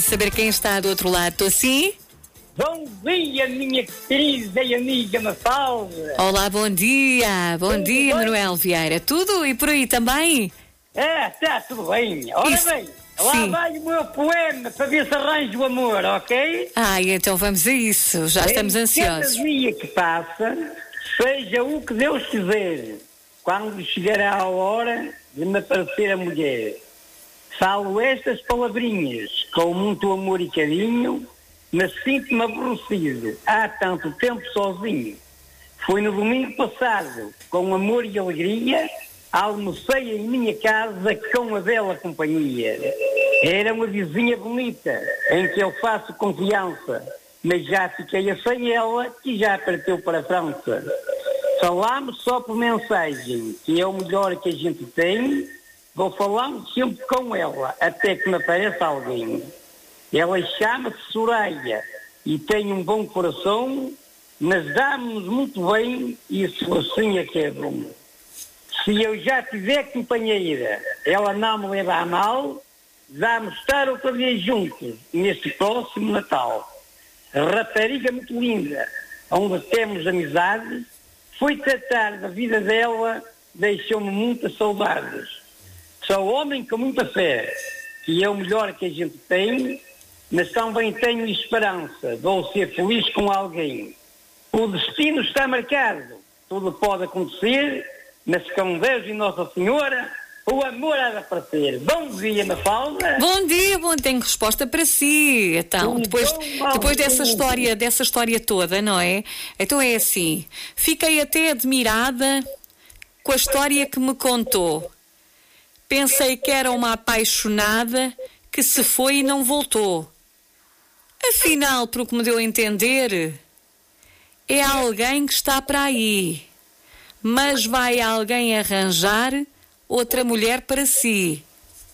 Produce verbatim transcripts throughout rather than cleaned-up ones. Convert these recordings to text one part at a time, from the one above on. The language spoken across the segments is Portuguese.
Saber quem está do outro lado. Estou sim? Bom dia, minha querida e amiga Mafalda. Olá, bom dia. Bom Tudo dia, bem? Manuel Vieira. Tudo e por aí também? É, está tudo bem. Ora Isso. bem, lá Sim. vai o meu poema para ver se arranjo o amor, ok? Ai, então vamos a isso. Já estamos Em ansiosos. Cada dia que passa, seja o que Deus quiser, quando chegará a hora de me aparecer a mulher, falo estas palavrinhas com muito amor e carinho, mas sinto-me aborrecido há tanto tempo sozinho. Foi no domingo passado, com amor e alegria, almocei em minha casa com a bela companhia. Era uma vizinha bonita, em que eu faço confiança, mas já fiquei sem ela, que já partiu para a França. Falámos só por mensagem, que é o melhor que a gente tem. Vou falando sempre com ela, até que me apareça alguém. Ela chama-se Soraya e tem um bom coração, mas dá-nos muito bem, isso assim é que é bom. Se eu já tiver companheira, ela não me leva a mal, vamos estar outra vez juntos neste próximo Natal. A rapariga muito linda, onde temos amizade, fui tratar da vida dela, deixou-me muitas saudades. Sou homem com muita fé, que é o melhor que a gente tem, mas também tenho esperança, vou ser feliz com alguém. O destino está marcado, tudo pode acontecer, mas com Deus e Nossa Senhora, o amor há de aparecer. Bom dia, Mafalda. Bom dia, bom, tenho resposta para si. Então, Um depois, bom depois dessa dia. história, dessa história toda, não é? Então é assim, fiquei até admirada com a história que me contou. Pensei que era uma apaixonada que se foi e não voltou. Afinal, pelo que me deu a entender, é alguém que está para aí. Mas vai alguém arranjar outra mulher para si.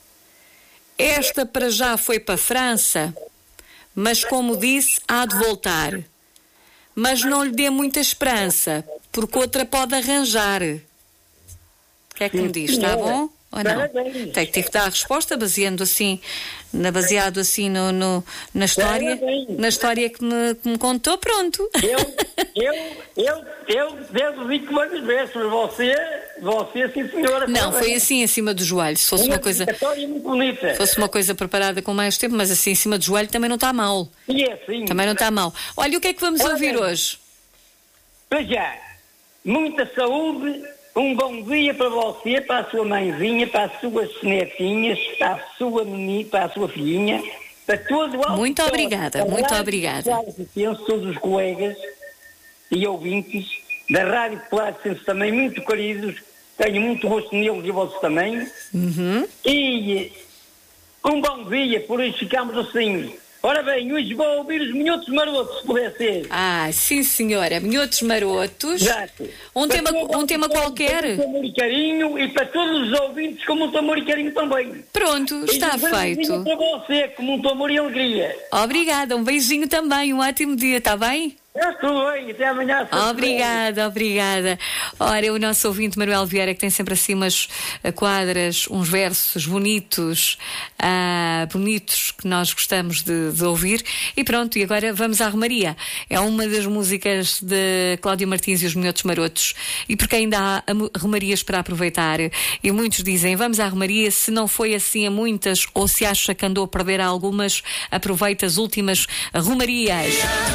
Esta para já foi para a França, mas como disse, há de voltar. Mas não lhe dê muita esperança, porque outra pode arranjar. O que é que me diz? Está bom? Ou não? Parabéns. Tem que dar a resposta baseando assim, na, baseado assim no, no- na história, Parabéns. na história que me, que me contou, pronto. Eu, eu, eu, eu devo vir com várias vezes, mas você, você sim senhora. Não, foi parabéns. assim acima do joelho. Se fosse uma coisa, história muito bonita. fosse uma coisa preparada com mais tempo, mas assim acima do joelho também não está mal. E é assim. Também não está mal. Olha, o que é que vamos Ora ouvir bem. hoje? Para já, muita saúde, um bom dia para você, para a sua mãezinha, para as suas netinhas, para a sua menina, para a sua filhinha, para todo o Muito auditório, obrigada, da muito Rádio obrigada. Claro que Senso, todos os colegas e ouvintes da Rádio Claro que Senso também, muito queridos, tenho muito gosto neles e vocês também. Uhum. E um bom dia, por isso ficamos assim. Ora bem, hoje vou ouvir os Minhotos Marotos, se puder ser. Ah, sim senhora, minhotos marotos. Exato. Um Para tema, todo um tema o auditório, qualquer. Com muito amor e carinho, e para todos os ouvintes com muito amor e carinho também. Pronto, está E um beijinho feito. para você, com muito amor e alegria. Obrigada, um beijinho também, um ótimo dia, está bem? É tudo bem, até amanhã. se Deus Obrigada, obrigada. Ora, o nosso ouvinte Manuel Vieira, que tem sempre assim umas ah, quadras, uns versos bonitos, ah, bonitos que nós gostamos de, de ouvir. E pronto, e agora vamos à Romaria. É uma das músicas de Cláudio Martins e os Minhotos Marotos. E porque ainda há am- Romarias para aproveitar. E muitos dizem, vamos à Romaria, se não foi assim a muitas, ou se acha que andou a perder algumas, aproveita as últimas Romarias.